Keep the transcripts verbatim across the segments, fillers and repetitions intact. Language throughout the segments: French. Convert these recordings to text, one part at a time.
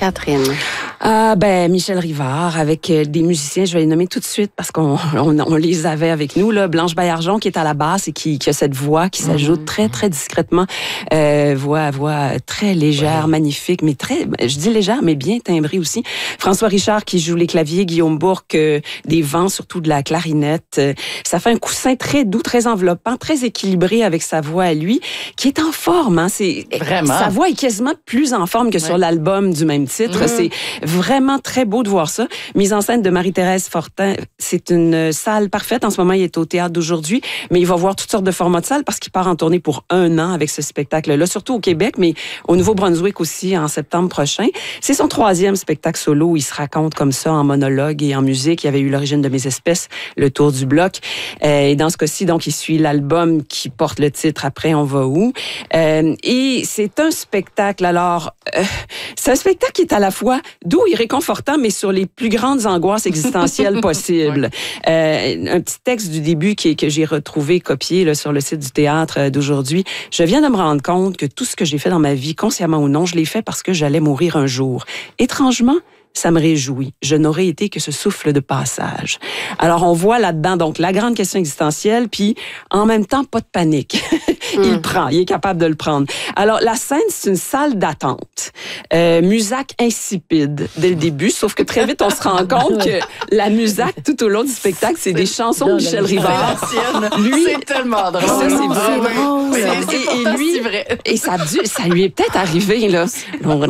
Catherine? Ah, ben, Michel Rivard, avec euh, des musiciens, je vais les nommer tout de suite parce qu'on on, on les avait avec nous, là. Blanche Baillargeon, qui est à la basse et qui, qui a cette voix qui s'ajoute mm-hmm. très, très discrètement. Euh, voix, voix très légère, ouais. magnifique, mais très, je dis légère, mais bien timbrée aussi. François Richard, qui joue les claviers, Guillaume Bourque, euh, des vents, surtout de la clarinette. Euh, ça fait un coussin très doux, très enveloppant, très équilibré avec sa voix à lui, qui est en forme, hein. C'est, Vraiment? Sa voix est quasiment plus en forme que ouais. sur l'album du même titre. Mm. C'est vraiment très beau de voir ça. Mise en scène de Marie-Thérèse Fortin. C'est une salle parfaite. En ce moment, il est au Théâtre d'Aujourd'hui, mais il va voir toutes sortes de formats de salles parce qu'il part en tournée pour un an avec ce spectacle-là, surtout au Québec, mais au Nouveau-Brunswick aussi en septembre prochain. C'est son troisième spectacle solo où il se raconte comme ça en monologue et en musique. Il y avait eu L'origine de mes espèces, Le tour du bloc. Euh, et dans ce cas-ci, donc, il suit l'album qui porte le titre Après, on va où? Euh, et c'est un spectacle, alors, euh, c'est un spectacle qui est à la fois doux et réconfortant, mais sur les plus grandes angoisses existentielles possibles. Euh, un petit texte du début qui, que j'ai retrouvé, copié là, sur le site du Théâtre d'Aujourd'hui. Je viens de me rendre compte que tout ce que j'ai fait dans ma vie, consciemment ou non, je l'ai fait parce que j'allais mourir un jour. Étrangement, ça me réjouit. Je n'aurais été que ce souffle de passage. Alors, on voit là-dedans, donc, la grande question existentielle, puis en même temps, pas de panique. il mm. prend, il est capable de le prendre. Alors, la scène, c'est une salle d'attente. Euh, musac insipide dès le début, sauf que très vite, on se rend compte que la musac, tout au long du spectacle, c'est, c'est des chansons de Michel Rivard. Lui, c'est tellement drôle. Ça, c'est vrai. drôle. Et, et, et lui, vrai. Et ça, a dû, ça lui est peut-être arrivé, là. Oh.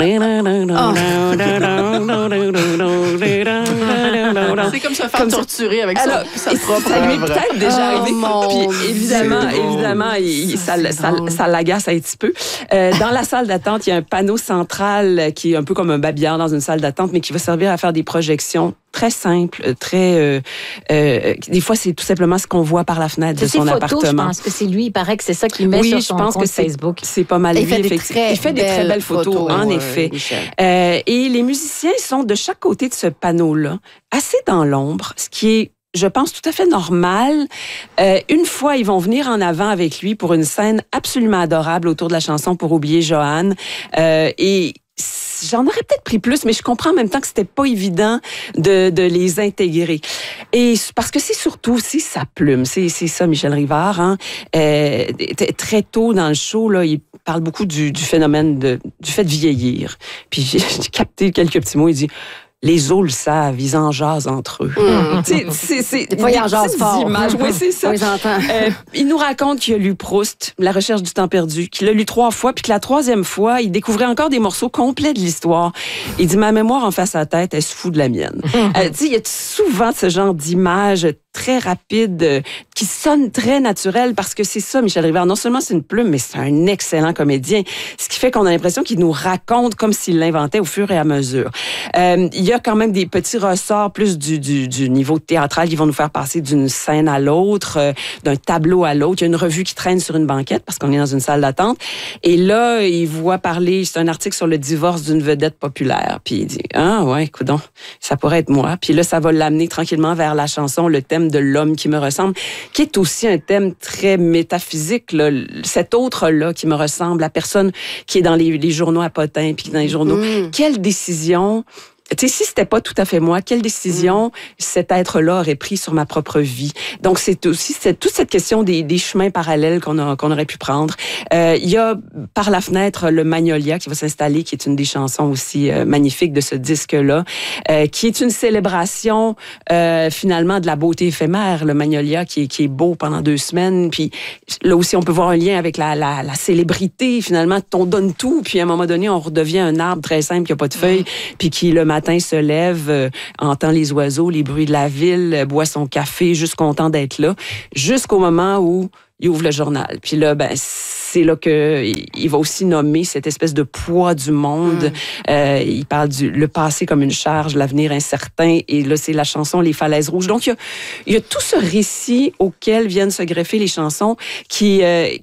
C'est comme se faire comme torturer avec alors, sa, sa propre ça lui est œuvre. peut-être déjà oh, arrivé. Puis évidemment, évidemment, il, ça, ça, ça, ça l'agace un petit peu. Euh, dans la salle d'attente, il y a un panneau central qui est un peu comme un babillard dans une salle d'attente, mais qui va servir à faire des projections très simples, très... Euh, euh, des fois, c'est tout simplement ce qu'on voit par la fenêtre c'est de son photos, appartement. Je pense que c'est lui, il paraît que c'est ça qu'il met oui, sur son je pense compte que c'est, Facebook. C'est pas mal il lui, fait effectivement. Des il fait des très belles photos, photos en ouais, effet. Euh, et les musiciens sont de chaque côté de ce panneau-là, assez dans l'ombre, ce qui est, je pense, tout à fait normal. Euh, une fois, ils vont venir en avant avec lui pour une scène absolument adorable autour de la chanson Pour oublier Joanne. Euh, et j'en aurais peut-être pris plus, mais je comprends en même temps que c'était pas évident de, de les intégrer. Et parce que c'est surtout aussi sa plume. C'est, c'est ça, Michel Rivard. Hein? Euh, très tôt dans le show, là, il parle beaucoup du, du phénomène de, du fait de vieillir. Puis j'ai, j'ai capté quelques petits mots. Il dit... Les os le savent, ils en jasent entre eux. Mmh. C'est, c'est, c'est des fois, ils en jasent fort. Oui, c'est ça. Euh, il nous raconte qu'il a lu Proust, La recherche du temps perdu, qu'il l'a lu trois fois, puis que la troisième fois, il découvrait encore des morceaux complets de l'histoire. Il dit, ma mémoire en face à la tête, elle se fout de la mienne. Mmh. Euh, tu sais, il y a souvent ce genre d'images très rapides, euh, qui sonnent très naturelles, parce que c'est ça, Michel Rivard. Non seulement c'est une plume, mais c'est un excellent comédien. Ce qui fait qu'on a l'impression qu'il nous raconte comme s'il l'inventait au fur et à mesure. Euh, il y a quand même des petits ressorts plus du, du, du niveau théâtral qui vont nous faire passer d'une scène à l'autre, euh, d'un tableau à l'autre. Il y a une revue qui traîne sur une banquette parce qu'on est dans une salle d'attente. Et là, il voit parler, c'est un article sur le divorce d'une vedette populaire. Puis il dit, ah ouais, coudonc, ça pourrait être moi. Puis là, ça va l'amener tranquillement vers la chanson, le thème de l'homme qui me ressemble, qui est aussi un thème très métaphysique, là. Cet autre-là qui me ressemble, la personne qui est dans les, les journaux à potins, puis dans les journaux. Mmh. Quelle décision... Tu sais, si c'était pas tout à fait moi, quelle décision mmh. cet être-là aurait pris sur ma propre vie? Donc, c'est aussi c'est toute cette question des, des chemins parallèles qu'on, a, qu'on aurait pu prendre. Euh, il y a, par la fenêtre, le Magnolia qui va s'installer, qui est une des chansons aussi euh, magnifiques de ce disque-là, euh, qui est une célébration, euh, finalement, de la beauté éphémère. Le Magnolia qui est, qui est beau pendant deux semaines. Puis là aussi, on peut voir un lien avec la, la, la célébrité, finalement. On donne tout, puis à un moment donné, on redevient un arbre très simple qui n'a pas de feuilles, mmh. puis qui, le matin, se lève, euh, entend les oiseaux, les bruits de la ville, euh, boit son café, juste content d'être là, jusqu'au moment où il ouvre le journal. Puis là, ben, c'est là qu'il va aussi nommer cette espèce de poids du monde. Mm. Euh, il parle du le passé comme une charge, l'avenir incertain. Et là, c'est la chanson Les Falaises Rouges. Donc, il y a, il y a tout ce récit auquel viennent se greffer les chansons qui, euh, qui est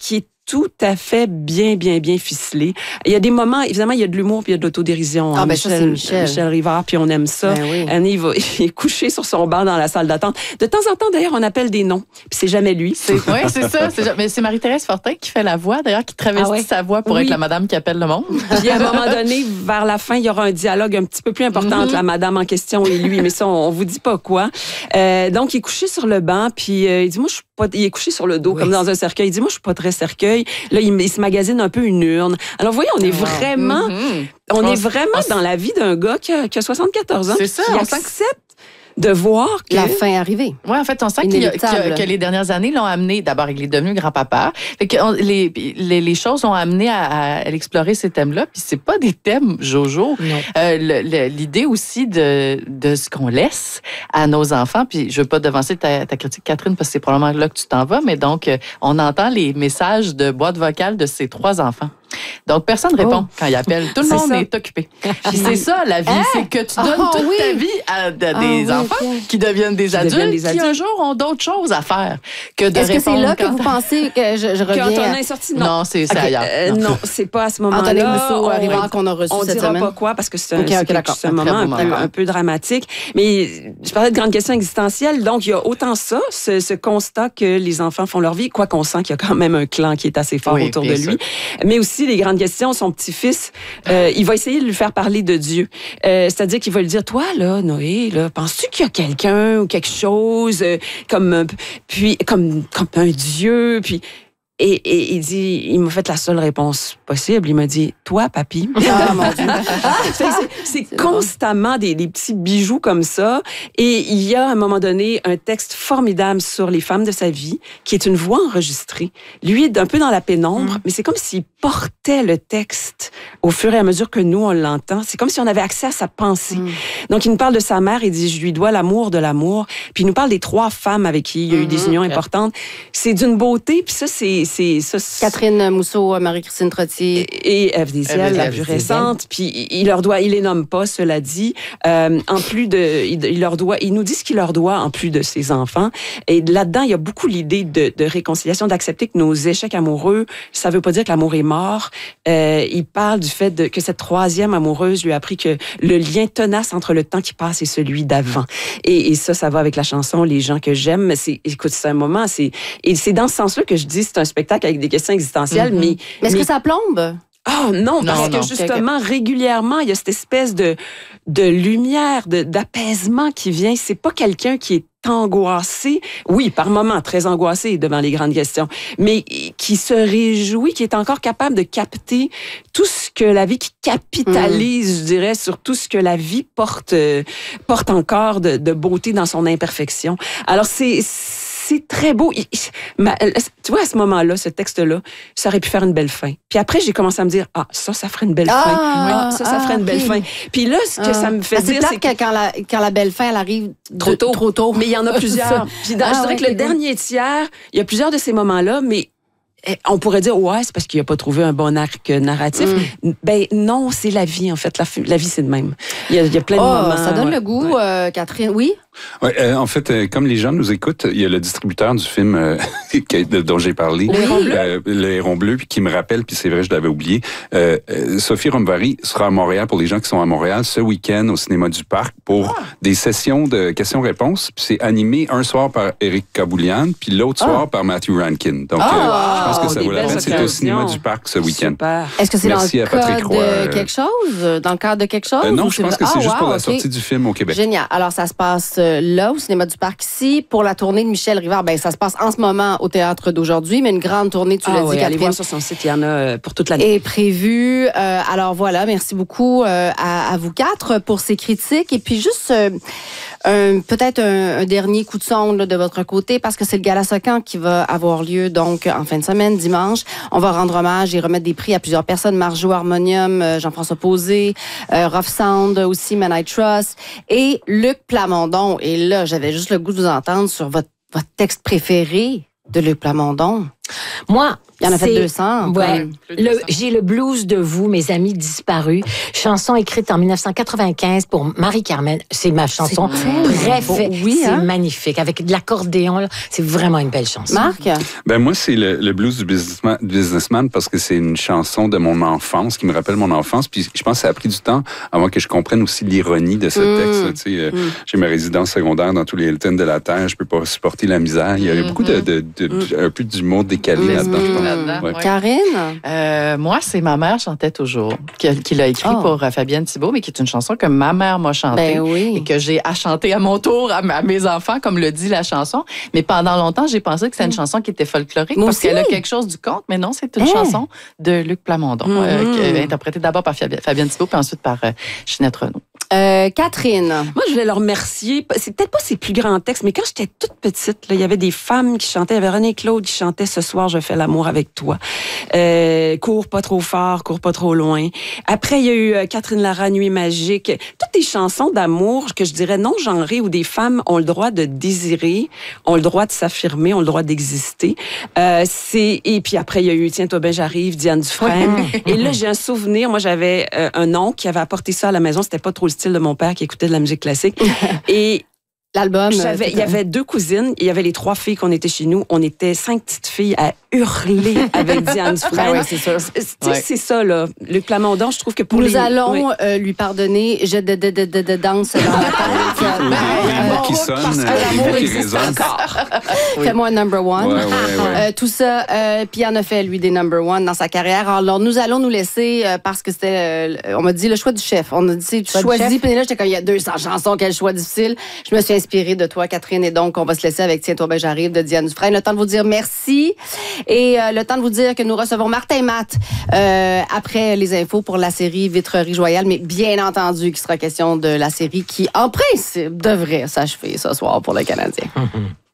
tout à fait bien, bien, bien ficelé. Il y a des moments, évidemment, il y a de l'humour puis il y a de l'autodérision. Ah, hein. ben Michel, ça, c'est Michel. Michel Rivard, puis on aime ça. Ben oui. Annie, il, va, il est couché sur son banc dans la salle d'attente. De temps en temps, d'ailleurs, on appelle des noms, puis c'est jamais lui. C'est, oui, c'est ça. C'est, mais c'est Marie-Thérèse Fortin qui fait la voix, d'ailleurs, qui travestit Ah ouais? sa voix pour Oui. être la madame qui appelle le monde. Puis à un moment donné, vers la fin, il y aura un dialogue un petit peu plus important Mm-hmm. entre la madame en question et lui, mais ça, on, on vous dit pas quoi. Euh, donc, il est couché sur le banc, puis euh, il dit, moi, je suis pas... Il est couché sur le dos, Oui. comme dans un cercueil. Il dit, moi, je suis pas très cercueil. Là, il, il se magasine un peu une urne. Alors, vous voyez, on est vraiment... Mm-hmm. On, On est s- vraiment on s- dans la vie d'un gars qui a, qui a soixante-quatorze ans. C'est ça, Qui on sent que- accepte de voir que... La fin arrivée. Oui, en fait, on sent qu'il y a- Inéluctable. que, que les dernières années l'ont amené. D'abord, il est devenu grand-papa. Fait que on- les, les, les choses l'ont amené à, à explorer ces thèmes-là. Puis c'est pas des thèmes Jojo. Non. Euh, le- le- l'idée aussi de, de ce qu'on laisse à nos enfants. Puis je veux pas devancer ta, ta critique, Catherine, parce que c'est probablement là que tu t'en vas. Mais donc, euh, on entend les messages de boîte vocale de ces trois enfants. Donc, personne ne répond Oh. quand il appelle. Tout le C'est monde ça. est occupé. Puis c'est ça, la vie. Hein? C'est que tu donnes Ah, toute oui. ta vie à, à des Ah, oui, enfants ok. qui deviennent des Qui adultes deviennent des qui, adultes. un jour, ont d'autres choses à faire que de Est-ce que c'est répondre là que quand- vous pensez que je, je Quand reviens on à est sorti, non. Non, c'est c'est Ok, ailleurs. euh, Non. non, c'est pas à ce moment-là. Anthony Mousseau, On- Rivard, qu'on a reçu On cette dira semaine? pas quoi parce que c'est un, Ok, c'est ok, quelque- d'accord. c'est un Un très moment beau un peu, moment. un peu dramatique. Mais je parlais de grandes questions existentielles. Donc, il y a autant ça, ce, ce constat que les enfants font leur vie, quoi qu'on sent qu'il y a quand même un clan qui est assez fort Oui, autour de bien lui. sûr. Mais aussi, les grandes questions, son petit-fils, euh, il va essayer de lui faire parler de Dieu. Euh, c'est-à-dire qu'il va lui dire, toi, là, Noé, là, penses-tu qu'il y a quelqu'un ou quelque chose euh, comme, un- puis, comme, comme un Dieu? Puis, et, et il dit, il m'a fait la seule réponse possible. Il m'a dit, toi, papy. Ah, mon Dieu. C'est- c'est- c'est C'est constamment des, des petits bijoux comme ça. Et il y a à un moment donné un texte formidable sur les femmes de sa vie, qui est une voix enregistrée. Lui est un peu dans la pénombre, Mm. mais c'est comme s'il portait le texte au fur et à mesure que nous, on l'entend. C'est comme si on avait accès à sa pensée. Mm. Donc, il nous parle de sa mère, il dit, je lui dois l'amour de l'amour. Puis il nous parle des trois femmes avec qui il y a eu des Mhm. unions importantes. C'est d'une beauté, puis ça, c'est... c'est- ça, c'est- Catherine Mousseau, Marie-Christine Trottier. et Ève Désiel, Ève la Désiel. plus récente. Puis il leur doit, il les nomme pas, cela dit. Euh, en plus de, il, il leur doit, il nous dit ce qu'il leur doit en plus de ses enfants. Et là-dedans, il y a beaucoup l'idée de, de réconciliation, d'accepter que nos échecs amoureux, ça veut pas dire que l'amour est mort. Euh, il parle du fait de, que cette troisième amoureuse lui a appris que le lien tenace entre le temps qui passe et celui d'avant. Et, et ça, ça va avec la chanson Les gens que j'aime. Mais c'est, écoute, c'est un moment, c'est, et c'est dans ce sens-là que je dis, c'est un spectacle avec des questions existentielles, Mhm. mais Mais est-ce mais- que ça plombe? Oh non, parce Non, que non. justement, régulièrement, il y a cette espèce de, de lumière, de, d'apaisement qui vient. C'est pas quelqu'un qui est angoissé, oui, par moments très angoissé devant les grandes questions, mais qui se réjouit, qui est encore capable de capter tout ce que la vie, qui capitalise, je dirais, sur tout ce que la vie porte, euh, porte encore de, de beauté dans son imperfection. Alors, c'est... C'est très beau. Il- il- ma- tu vois, à ce moment-là, ce texte-là, ça aurait pu faire une belle fin. Puis après, j'ai commencé à me dire, ah, ça, ça ferait une belle Ah, fin. Ah, ça, ça ah, ferait une belle ok. fin. Puis là, ce que Ah. ça me fait Parce que dire, c'est c'est plate que... que quand la, quand la belle fin, elle arrive de- Trop tôt. Trop tôt. Mais il y en a plusieurs. Puis dans, Ah, je dirais ouais, que le ok. dernier tiers, il y a plusieurs de ces moments-là, mais eh, on pourrait dire, ouais, c'est parce qu'il n'a pas trouvé un bon arc narratif. Mm. Ben non, c'est la vie, en fait. La, fi- la vie, c'est de même. Il y a, il y a plein de Oh, moments. ça donne ouais. le goût, Ouais. euh, Catherine. Oui? Ouais, euh, en fait, euh, comme les gens nous écoutent, il y a le distributeur du film euh, qui- de- dont j'ai parlé, Le Héron Bleu. euh, le Héron Bleu, puis qui me rappelle, puis c'est vrai, je l'avais oublié. Euh, euh, Sophie Romvary sera à Montréal pour les gens qui sont à Montréal ce week-end au cinéma du Parc pour Ah. des sessions de questions-réponses. Puis c'est animé un soir par Éric Kaboulian, puis l'autre Ah. soir par Matthew Rankin. Donc, Ah. euh, je pense que ça Des vaut la belles peine. C'est au occasions. cinéma du Parc ce week-end. Super. Est-ce que c'est Merci dans à le Patrick cadre Roy, de euh, quelque chose? Dans le cadre de quelque chose? Euh, non, Ou je pense que c'est Ah, juste pour wow, la ok. sortie du film au Québec. Génial. Alors, ça se passe euh, là, au cinéma du Parc ici. Pour la tournée de Michel Rivard, ben, ça se passe en ce moment au Théâtre d'aujourd'hui, mais une grande tournée, tu Ah l'as oui, dit, allez Catherine, voir sur son site, il y en a euh, pour toute l'année. est prévue. Euh, alors voilà, merci beaucoup euh, à, à vous quatre pour ces critiques. Et puis juste euh, un- peut-être un, un dernier coup de sonde là, de votre côté, parce que c'est le Gala Socan qui va avoir lieu donc en fin de semaine, dimanche. On va rendre hommage et remettre des prix à plusieurs personnes. Marjo Harmonium, euh, Jean-François Posé, euh, Rough Sound aussi, Man I Trust, et Luc Plamondon. Et là, j'avais juste le goût de vous entendre sur votre, votre texte préféré de Luc Plamondon. Moi, Il y en a fait C'est- deux cents. Ouais. Plus de Le- deux cents. J'ai le blues de vous, mes amis disparus. Chanson écrite en dix-neuf cent quatre-vingt-quinze pour Marie-Carmen. C'est ma chanson préférée. beau. Oui, c'est hein? magnifique. Avec de l'accordéon, là. C'est vraiment une belle chanson. Marc? Ben moi, c'est le, le blues du businessman, businessman parce que c'est une chanson de mon enfance qui me rappelle mon enfance. Puis je pense que ça a pris du temps avant que je comprenne aussi l'ironie de ce Mm. texte. là. Tu sais, euh, J'ai ma résidence secondaire dans tous les Hilton de la Terre. Je peux pas supporter la misère. Il y a Mm-hmm. beaucoup de, de, de, de- un peu d'humour décalé Mm. là-dedans. je pense. Là-dedans, Ouais. ouais. Karine? Euh, moi, c'est Ma mère chantait toujours, qui, qui l'a écrit Oh. pour euh, Fabienne Thibault, mais qui est une chanson que ma mère m'a chantée. Ben oui. Et que j'ai à chanter à mon tour à, ma- à mes enfants, comme le dit la chanson. Mais pendant longtemps, j'ai pensé que c'était une chanson qui était folklorique Moi parce aussi. qu'elle a quelque chose du conte, mais non, c'est une Hein? chanson de Luc Plamondon, euh, Mhm. qui est interprétée d'abord par Fabi- Fabienne Thibault, puis ensuite par euh, Ginette Renaud. Euh, Catherine. Moi, je voulais leur remercier. C'est peut-être pas ses plus grands textes, mais quand j'étais toute petite, là, il y avait des femmes qui chantaient. Il y avait René Claude qui chantait Ce soir, je fais l'amour avec toi. Euh, cours pas trop fort, cours pas trop loin. Après, il y a eu euh, Catherine Lara, Nuit magique. Toutes des chansons d'amour que je dirais non genrées où des femmes ont le droit de désirer, ont le droit de s'affirmer, ont le droit d'exister. Euh, c'est et puis après, il y a eu Tiens-toi ben j'arrive, Diane Dufresne. Et là, j'ai un souvenir. Moi, j'avais euh, un oncle qui avait apporté ça à la maison. C'était pas trop le style de mon père qui écoutait de la musique classique. Et L'album. j'avais, euh, il y avait deux cousines. Il y avait les trois filles qu'on était chez nous. On était cinq petites filles à hurler avec Diane Dufresne. Ben oui, c'est sûr. C'est- c'est- Ouais. C'est ça, là. Luc Plamondon, je trouve que pour Nous les... allons Oui. euh, lui pardonner. Je de, de, de, de, de danse dans la tête. Les Ben, mots qui euh, sonnent, parce que euh, l'amour les mots qui existe résonnent. encore. Fais-moi un number one. Ouais, ouais, ouais. Euh, tout ça, euh, puis il en a fait, lui, des number one dans sa carrière. Alors, nous allons nous laisser, euh, parce que c'était, euh, on m'a dit le choix du chef. On a dit, tu Choix du choisis, chef. puis là, j'étais comme, il y a deux cents chansons, quel choix difficile. Je me suis inspirée de toi, Catherine, et donc, on va se laisser avec Tiens-toi ben j'arrive de Diane Dufresne. Le temps de vous dire merci, et euh, le temps de vous dire que nous recevons Martin Matt euh, après les infos pour la série Vitrerie Joyale, mais bien entendu qu'il sera question de la série qui, en principe, devrait s'achever ce soir pour le Canadien.